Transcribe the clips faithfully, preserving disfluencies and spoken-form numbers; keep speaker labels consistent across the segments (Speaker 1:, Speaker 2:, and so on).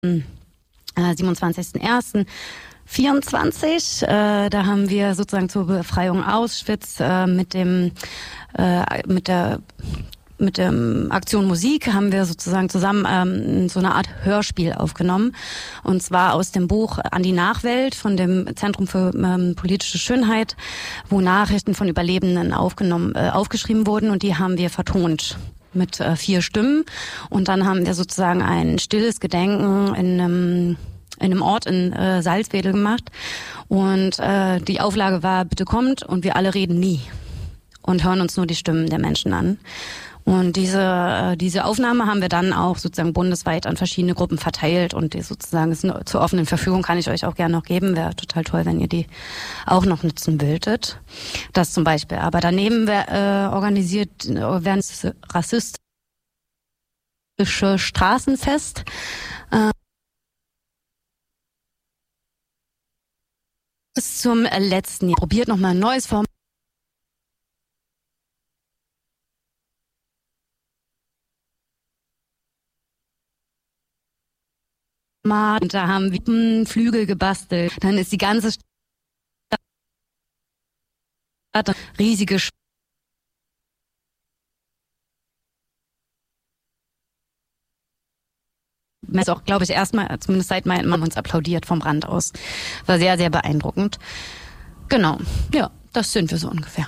Speaker 1: siebenundzwanzigsten ersten vierundzwanzig, äh, da haben wir sozusagen zur Befreiung Auschwitz äh, mit dem äh, mit der mit der Aktion Musik haben wir sozusagen zusammen ähm, so eine Art Hörspiel aufgenommen, und zwar aus dem Buch An die Nachwelt von dem Zentrum für ähm, politische Schönheit, wo Nachrichten von Überlebenden aufgenommen äh, aufgeschrieben wurden, und die haben wir vertont mit äh, vier Stimmen, und dann haben wir sozusagen ein stilles Gedenken in einem in einem Ort in äh, Salzwedel gemacht, und äh, die Auflage war: Bitte kommt und wir alle reden nie und hören uns nur die Stimmen der Menschen an. Und diese äh, diese Aufnahme haben wir dann auch sozusagen bundesweit an verschiedene Gruppen verteilt, und die sozusagen ist nur zur offenen Verfügung, kann ich euch auch gerne noch geben. Wäre total toll, wenn ihr die auch noch nutzen würdet. Das zum Beispiel. Aber daneben wär, äh, organisiert äh, werden rassistische Straßenfest. Äh, bis zum letzten Jahr. Probiert nochmal ein neues Format. Und da haben wir Flügel gebastelt. Dann ist die ganze Stadt riesige Sch ist auch, glaube ich, erstmal, zumindest seit meinem Mann uns applaudiert vom Rand aus. War sehr, sehr beeindruckend. Genau. Ja, das sind wir so ungefähr.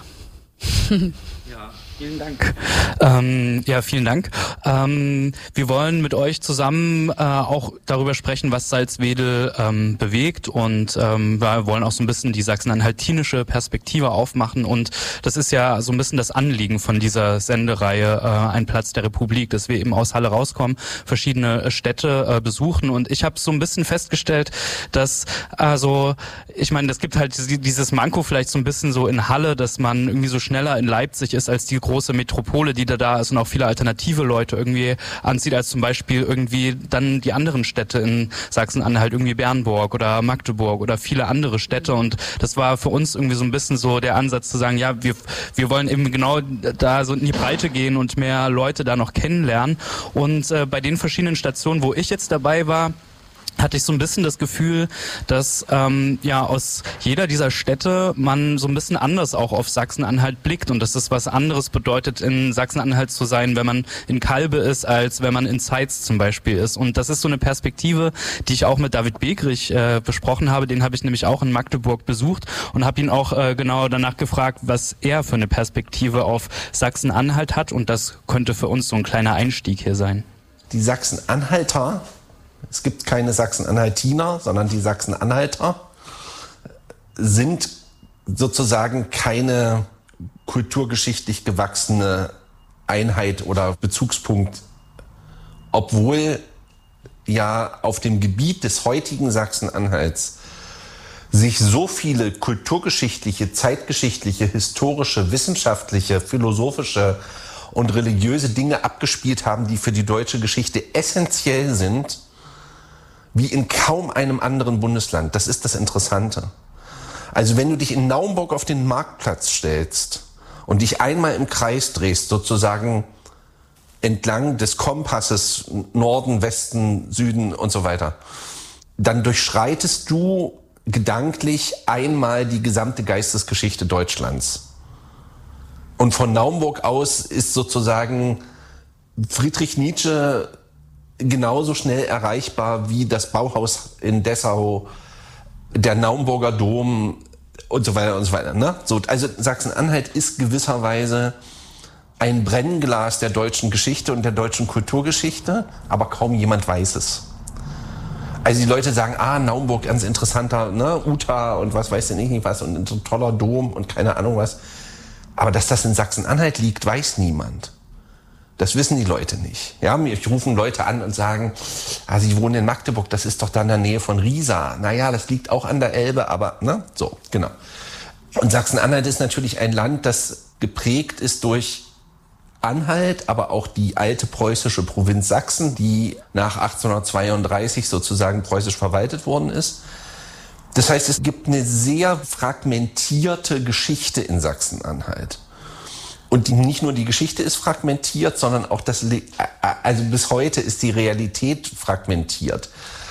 Speaker 2: Ja, vielen Dank. Ähm, ja, vielen Dank. Ähm, wir wollen mit euch zusammen äh, auch darüber sprechen, was Salzwedel ähm, bewegt, und ähm, wir wollen auch so ein bisschen die sachsen-anhaltinische Perspektive aufmachen, und das ist ja so ein bisschen das Anliegen von dieser Sendereihe äh, Ein Platz der Republik, dass wir eben aus Halle rauskommen, verschiedene Städte äh, besuchen, und ich habe so ein bisschen festgestellt, dass also, ich meine, es gibt halt dieses Manko vielleicht so ein bisschen so in Halle, dass man irgendwie so schneller in Leipzig ist als die große Metropole, die da da ist, und auch viele alternative Leute irgendwie anzieht, als zum Beispiel irgendwie dann die anderen Städte in Sachsen-Anhalt, irgendwie Bernburg oder Magdeburg oder viele andere Städte. Und das war für uns irgendwie so ein bisschen so der Ansatz zu sagen, ja, wir wir wollen eben genau da so in die Breite gehen und mehr Leute da noch kennenlernen. Und äh, bei den verschiedenen Stationen, wo ich jetzt dabei war, hatte ich so ein bisschen das Gefühl, dass ähm, ja aus jeder dieser Städte man so ein bisschen anders auch auf Sachsen-Anhalt blickt, und dass es was anderes bedeutet, in Sachsen-Anhalt zu sein, wenn man in Kalbe ist, als wenn man in Zeitz zum Beispiel ist. Und das ist so eine Perspektive, die ich auch mit David Begrich äh, besprochen habe. Den habe ich nämlich auch in Magdeburg besucht und habe ihn auch äh, genau danach gefragt, was er für eine Perspektive auf Sachsen-Anhalt hat. Und das könnte für uns so ein kleiner Einstieg hier sein.
Speaker 3: Die Sachsen-Anhalter, es gibt keine Sachsen-Anhaltiner, sondern die Sachsen-Anhalter sind sozusagen keine kulturgeschichtlich gewachsene Einheit oder Bezugspunkt, obwohl ja auf dem Gebiet des heutigen Sachsen-Anhalts sich so viele kulturgeschichtliche, zeitgeschichtliche, historische, wissenschaftliche, philosophische und religiöse Dinge abgespielt haben, die für die deutsche Geschichte essentiell sind, wie in kaum einem anderen Bundesland. Das ist das Interessante. Also wenn du dich in Naumburg auf den Marktplatz stellst und dich einmal im Kreis drehst, sozusagen entlang des Kompasses Norden, Westen, Süden und so weiter, dann durchschreitest du gedanklich einmal die gesamte Geistesgeschichte Deutschlands. Und von Naumburg aus ist sozusagen Friedrich Nietzsche genauso schnell erreichbar wie das Bauhaus in Dessau, der Naumburger Dom und so weiter und so weiter. Ne? So, also Sachsen-Anhalt ist gewisserweise ein Brennglas der deutschen Geschichte und der deutschen Kulturgeschichte, aber kaum jemand weiß es. Also die Leute sagen, ah, Naumburg, ganz interessanter, ne, Uta und was weiß denn ich nicht was und so ein toller Dom und keine Ahnung was. Aber dass das in Sachsen-Anhalt liegt, weiß niemand. Das wissen die Leute nicht. Ja, mich rufen Leute an und sagen, ah, sie wohnen in Magdeburg, das ist doch da in der Nähe von Riesa. Naja, das liegt auch an der Elbe, aber, ne, so, genau. Und Sachsen-Anhalt ist natürlich ein Land, das geprägt ist durch Anhalt, aber auch die alte preußische Provinz Sachsen, die nach achtzehnhundertzweiunddreißig sozusagen preußisch verwaltet worden ist. Das heißt, es gibt eine sehr fragmentierte Geschichte in Sachsen-Anhalt. Und die, nicht nur die Geschichte ist fragmentiert, sondern auch das, also bis heute ist die Realität fragmentiert.